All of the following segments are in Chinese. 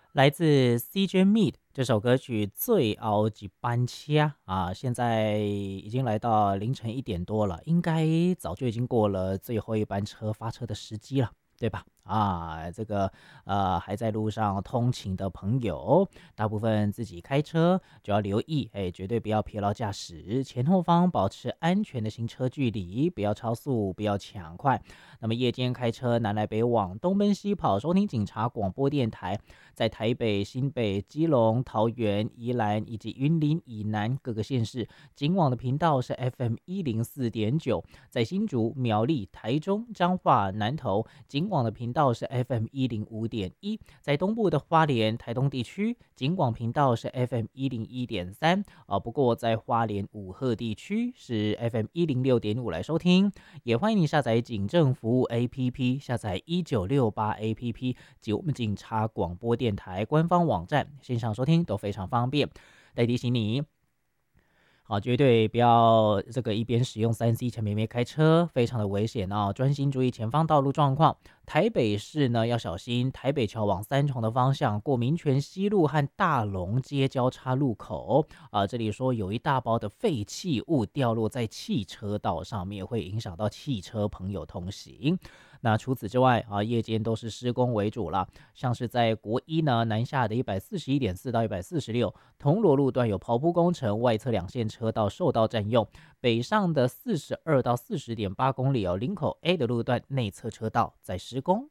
来自 CJ Mead 这首歌曲《最后一班车》啊，现在已经来到凌晨1点多了，应该早就已经过了最后一班车发车的时机了，对吧？啊，这个还在路上通勤的朋友，大部分自己开车就要留意，绝对不要疲劳驾驶，前后方保持安全的行车距离，不要超速，不要抢快。那么夜间开车南来北往，东奔西跑，收听警察广播电台。在台北、新北、基隆、桃园、宜兰以及云林以南各个县市，警网的频道是 FM104.9；在新竹、苗栗、台中、彰化、南投，警网的频道是 FM105.1；在东部的花莲、台东地区，警网频道是 FM101.3。不过在花莲五鹤地区是 FM106.5来收听。也欢迎你下载警政服务 APP， 下载1968 APP 及我们警察广播电台官方网站，线上收听都非常方便。再提醒你，好，绝对不要这个一边使用3C 产品一边开车，非常的危险哦。专心注意前方道路状况。台北市呢要小心，台北桥往三重的方向，过民权西路和大龙街交叉路口这里说有一大包的废弃物掉落在汽车道上面，会影响到汽车朋友通行。那除此之外夜间都是施工为主了，像是在国一呢南下的141.4到146，铜锣路段有刨铺工程，外侧2线车道受到占用；北上的42到40.8公里林口 A 的路段内侧车道在施工。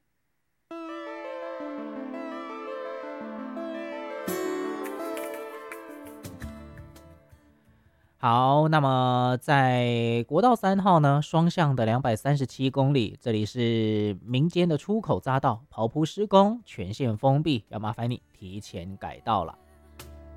好，那么在国道3号呢，双向的237公里，这里是民间的出口匝道，刨铺施工，全线封闭，要麻烦你提前改道了。